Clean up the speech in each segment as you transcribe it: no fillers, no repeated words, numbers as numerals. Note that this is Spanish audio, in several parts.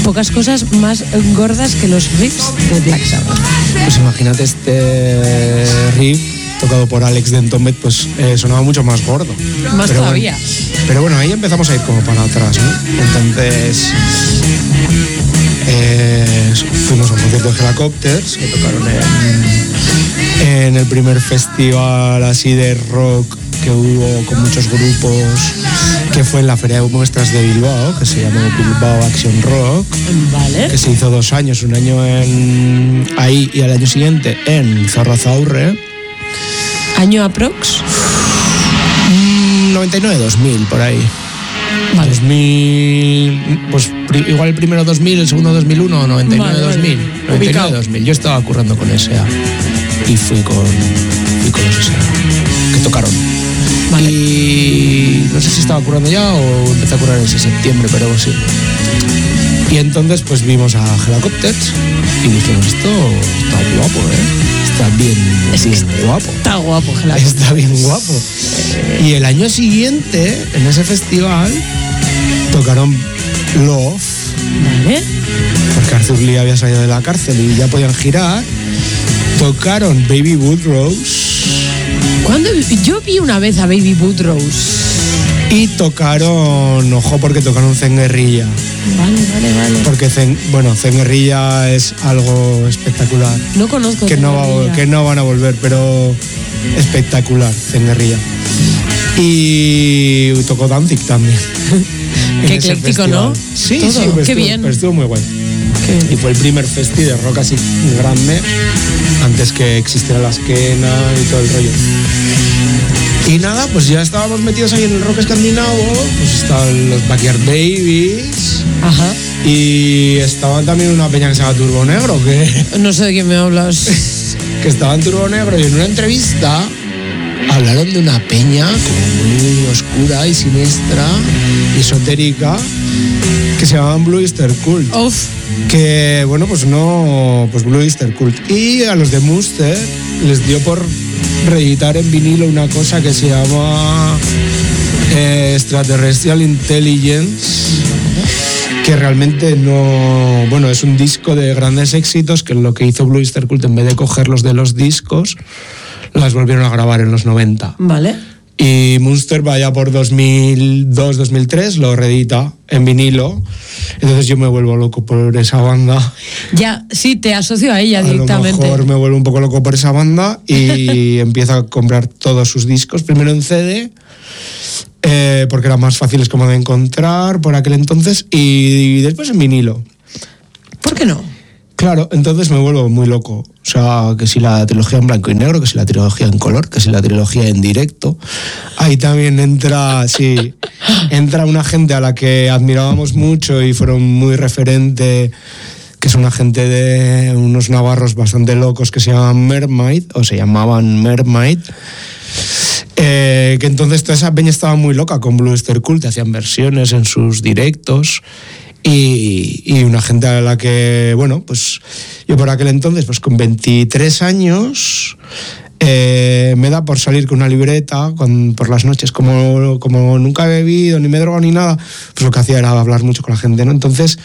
pocas cosas más gordas que los riffs de Black Sabbath. Pues imagínate este riff tocado por Alex Dentomet, pues sonaba mucho más gordo. Más pero todavía. Bueno, pero bueno, ahí empezamos a ir como para atrás, ¿no? Entonces fuimos a un concierto de Helicopters que tocaron en el primer festival así de rock que hubo con muchos grupos, que fue en la Feria de Muestras de Bilbao, que se llamó Bilbao Action Rock. Vale. Que se hizo 2 años, un año ahí y al año siguiente en Zorrozaurre. ¿Año aprox? 99-2000, por ahí. Vale. 2000, pues igual el primero 2000, el segundo 2001 o 99-2000. Vale. 99-2000. Yo estaba currando con S.A. y fui con los S.A. que tocaron. Vale. Y no sé si estaba currando ya o empecé a currar en ese septiembre, pero sí. Y entonces pues vimos a Helicopters y dijimos, esto está guapo, está bien guapo. Está guapo, Helicopters. Está bien guapo. Y el año siguiente, en ese festival, tocaron Love. Vale. Porque Arthur Lee había salido de la cárcel y ya podían girar. Tocaron Baby Woodrose. ¿Cuándo? Yo vi una vez a Baby Woodrose. Y tocaron, ojo, porque tocaron Zen Guerrilla. Vale. Porque Zen Guerrilla es algo espectacular. No conozco que no van a volver, pero espectacular, Zen Guerrilla. Y tocó Danzig también. Qué ecléctico, ¿no? Sí, todo. sí, pues qué bien. Pero estuvo muy guay. Y fue el primer festi de rock así grande, antes que existiera la esquena y todo el rollo. Y nada, pues ya estábamos metidos ahí en el rock escandinavo, pues estaban los Backyard Babies. Ajá. Y estaban también una peña que se llama Turbo Negro, que... No sé de quién me hablas. Que estaba en Turbo Negro y en una entrevista hablaron de una peña como muy oscura y siniestra y esotérica que se llamaban Blue Easter Cult. Uf. Que, bueno, pues Blue Easter Cult. Y a los de Munster les dio por reeditar en vinilo una cosa que se llama Extraterrestrial Intelligence, que realmente no... Bueno, es un disco de grandes éxitos que lo que hizo Blue Easter Cult, en vez de cogerlos de los discos, las volvieron a grabar en los 90. Vale. Y Munster, vaya por 2002, 2003, lo reedita en vinilo. Entonces yo me vuelvo loco por esa banda. Ya, sí, te asocio a ella directamente. A lo mejor me vuelvo un poco loco por esa banda y empiezo a comprar todos sus discos, primero en CD, porque eran más fáciles como de encontrar por aquel entonces, y después en vinilo. ¿Por qué no? Claro, entonces me vuelvo muy loco. O sea, que si la trilogía en blanco y negro, que si la trilogía en color, que si la trilogía en directo. Ahí también entra una gente a la que admirábamos mucho y fueron muy referente, que es una gente de unos navarros bastante locos que se llamaban Mermaid. Que entonces toda esa peña estaba muy loca con Blue Easter Cult, hacían versiones en sus directos. Y una gente a la que, bueno, pues yo por aquel entonces, pues con 23 años, me da por salir con una libreta por las noches, como nunca he bebido, ni me he drogado ni nada, pues lo que hacía era hablar mucho con la gente, ¿no? Entonces,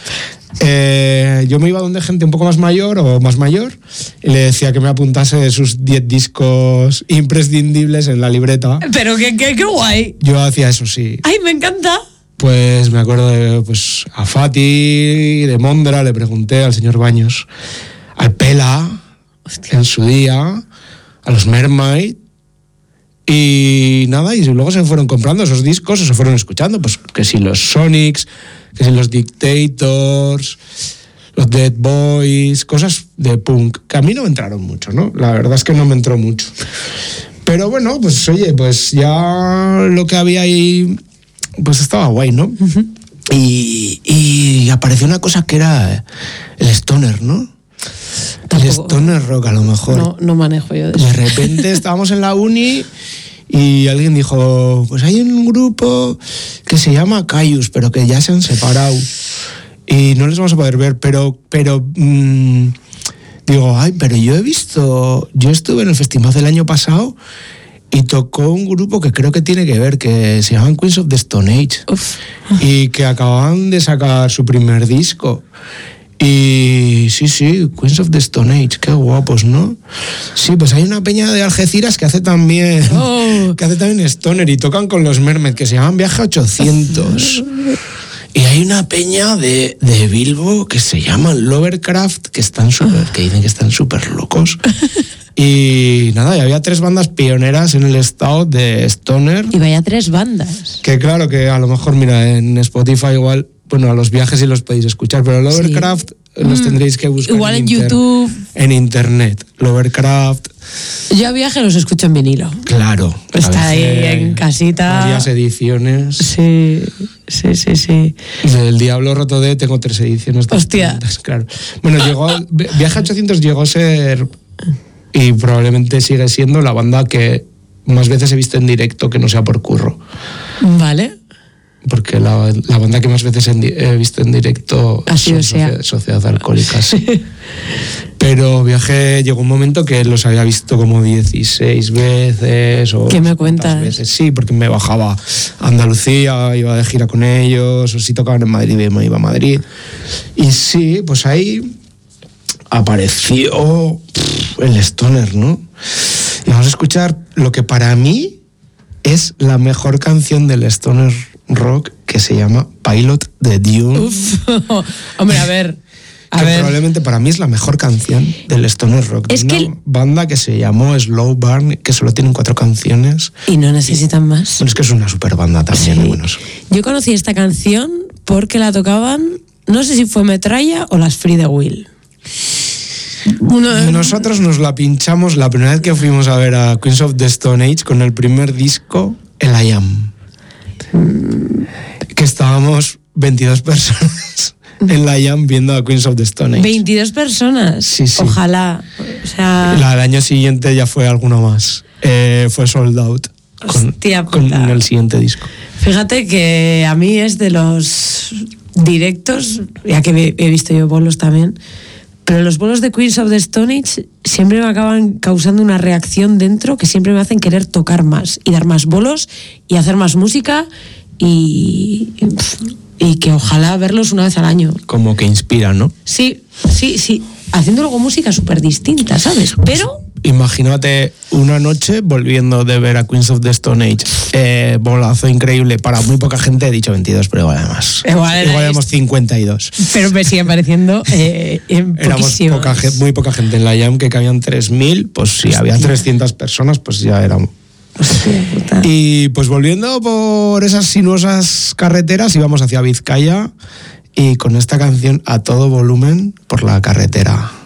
yo me iba donde gente un poco más mayor o más mayor y le decía que me apuntase sus 10 discos imprescindibles en la libreta. Pero qué guay. Yo hacía eso, sí. ¡Ay, me encanta! Pues me acuerdo a Fati, de Mondra, le pregunté al señor Baños, al Pela, hostia, en su día, a los Mermaid, y nada, y luego se fueron comprando esos discos o se fueron escuchando, pues que si los Sonics, que si los Dictators, los Dead Boys, cosas de punk, que a mí no me entraron mucho, ¿no? La verdad es que no me entró mucho. Pero bueno, pues oye, pues ya lo que había ahí... pues estaba guay, ¿no? Uh-huh. Y apareció una cosa que era el stoner, ¿no? Tampoco, el stoner rock, a lo mejor. No manejo yo de eso. De repente estábamos en la uni y alguien dijo, pues hay un grupo que se llama Caius, pero que ya se han separado y no les vamos a poder ver, pero digo, pero yo estuve en el festival del año pasado y tocó un grupo que creo que tiene que ver, que se llaman Queens of the Stone Age. Uf. Y que acababan de sacar su primer disco. Y sí, Queens of the Stone Age, qué guapos, ¿no? Sí, pues hay una peña de Algeciras que hace también Stoner y tocan con los Mermed, que se llaman Viaje 800. Y hay una peña de Bilbo que se llaman Lovercraft, que dicen que están súper locos. Y nada, y había 3 bandas pioneras en el estado de Stoner. Y vaya 3 bandas. Que claro, que a lo mejor, mira, en Spotify igual, bueno, a los viajes sí los podéis escuchar, pero Lovercraft los tendréis que buscar igual en YouTube. En internet, Lovercraft. Yo a Viaje los escucho en vinilo. Claro. Está ahí en casita. Varias ediciones. Sí. Del Diablo Roto D tengo 3 ediciones. Hostia. Claro. Bueno, Viaje 800 llegó a ser, y probablemente sigue siendo, la banda que más veces he visto en directo que no sea por curro. Vale. Porque la banda que más veces he visto en directo son Sociedad Alcohólicas. Pero Viaje llegó un momento que los había visto como 16 veces. O ¿qué me cuentas? Veces. Sí, porque me bajaba a Andalucía, iba de gira con ellos, o si tocaban en Madrid, me iba a Madrid. Y sí, pues ahí apareció el Stoner, ¿no? Y vamos a escuchar lo que para mí es la mejor canción del Stoner Rock, que se llama Pilot de Dune. Uf. Hombre, a ver. Probablemente para mí es la mejor canción del Stoner Rock. Es una banda que se llamó Slow Burn, que solo tienen 4 canciones. Y no necesitan más. Bueno, es que es una super banda también. Sí. Buenos. Yo conocí esta canción porque la tocaban, no sé si fue Metralla o las Free the Will. Nosotros nos la pinchamos la primera vez que fuimos a ver a Queens of the Stone Age con el primer disco, el I Am. Que estábamos 22 personas en la IAM viendo a Queens of the Stone Age. 22 personas. Sí. Ojalá. O sea... El año siguiente ya fue alguno más. Fue Sold Out con el siguiente disco. Fíjate que a mí es de los directos, ya que he visto yo bolos también, pero los bolos de Queens of the Stone Age siempre me acaban causando una reacción dentro que siempre me hacen querer tocar más y dar más bolos y hacer más música y que ojalá verlos una vez al año. Como que inspira, ¿no? Sí. Haciendo luego música súper distinta, ¿sabes? Pero... Imagínate una noche volviendo de ver a Queens of the Stone Age. Bolazo increíble para muy poca gente. He dicho 22, pero igual además. Igual éramos 52. Pero me siguen pareciendo éramos muy poca gente en la Jam, que cabían 3.000. Pues si había 300 personas, pues ya éramos. Y pues volviendo por esas sinuosas carreteras íbamos hacia Vizcaya y con esta canción a todo volumen por la carretera.